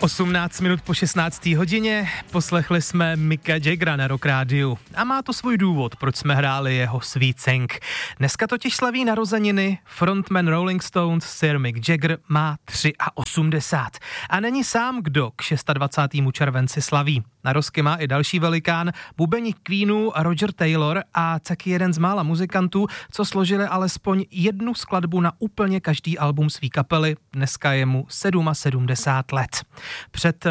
18 minut po 16. hodině poslechli jsme Micka Jaggera na Rock Rádiu. A má to svůj důvod, proč jsme hráli jeho Sweet Thing. Dneska totiž slaví narozeniny, frontman Rolling Stones Sir Mick Jagger má 83. A není sám, kdo k 26. červenci slaví. Narozky má i další velikán, bubeník Queenu Roger Taylor a taky jeden z mála muzikantů, co složili alespoň jednu skladbu na úplně každý album svý kapely. Dneska je mu 77 let. Před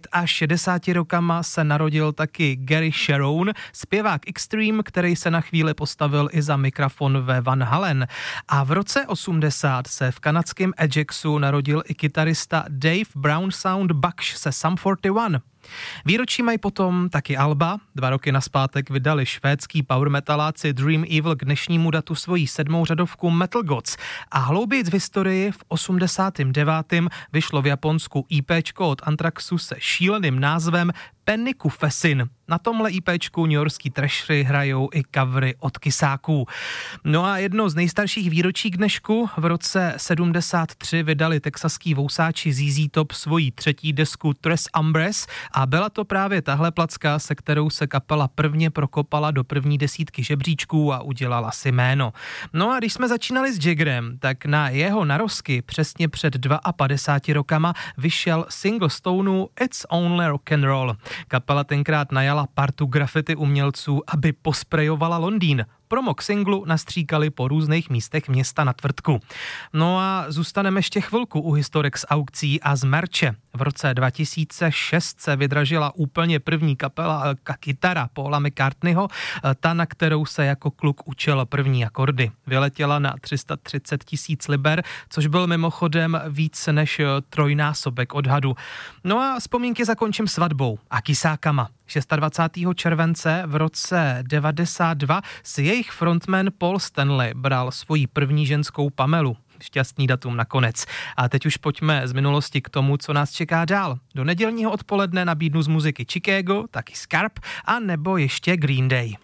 65 rokama se narodil taky Gary Cherone, zpěvák Extreme, který se na chvíli postavil i za mikrofon ve Van Halen. A v roce 80 se v kanadském Ajaxu narodil i kytarista Dave Brown Sound Bush se Sum 41. Výročí mají potom taky alba. 2 roky nazpátek vydali švédský power metaláci Dream Evil k dnešnímu datu svoji 7. řadovku Metal Gods. A hloubějc v historii v 89. vyšlo v Japonsku IPčko od Anthraxu se šíleným názvem Penny Kufesin. Na tomhle IPčku newyorský trashery hrajou i covery od Kysáků. No a jedno z nejstarších výročí k dnešku, v roce 73 vydali texaský vousáči ZZ Top svoji 3. desku Tres Umbres a byla to právě tahle placka, se kterou se kapela prvně prokopala do první 10 žebříčků a udělala si jméno. No a když jsme začínali s Jaggerem, tak na jeho narozky přesně před 52 rokama vyšel single Stoneu It's Only Rock and Roll. Kapela tenkrát najala partu graffiti umělců, aby posprejovala Londýn. Promo k singlu nastříkali po různých místech města na tvrdku. No a zůstaneme ještě chvilku u historek z aukcí a z merče. V roce 2006 se vydražila úplně první kytara Paula McCartneyho, ta, na kterou se jako kluk učil první akordy. Vyletěla na 330 000 liber, což byl mimochodem víc než trojnásobek odhadu. No a vzpomínky zakončím svatbou a kysákama. 26. července v roce 92 si jejich frontman Paul Stanley bral svoji první ženskou Pamelu. Šťastný datum nakonec. A teď už pojďme z minulosti k tomu, co nás čeká dál. Do nedělního odpoledne nabídnu z muziky Chicago, taky Scarp a nebo ještě Green Day.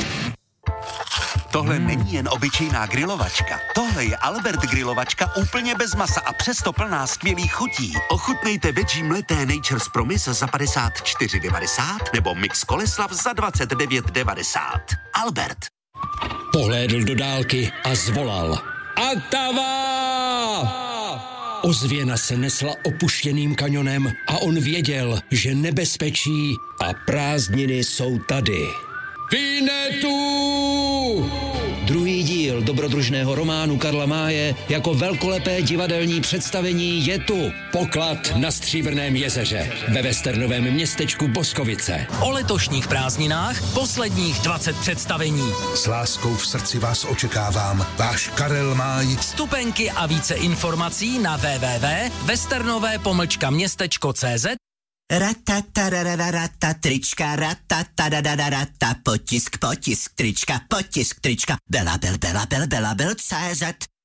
Tohle není jen obyčejná grilovačka. Tohle je Albert grilovačka úplně bez masa a přesto plná skvělých chutí. Ochutnejte veggie mleté Nature's Promise za 54,90 nebo Mix Koleslav za 29,90. Albert. Pohlédl do dálky a zvolal. Atava! Ozvěna se nesla opuštěným kanionem a on věděl, že nebezpečí a prázdniny jsou tady. Vinetu! Druhý díl dobrodružného románu Karla Máje jako velkolepé divadelní představení je tu. Poklad na Stříbrném jezeře ve westernovém městečku Boskovice. O letošních prázdninách posledních 20 představení. S láskou v srdci vás očekávám. Váš Karel Máj. Vstupenky a více informací na www.westernové-městečko.cz. Ratatarararata, trička, ratatarararata, potisk, trička, Bela, CZ.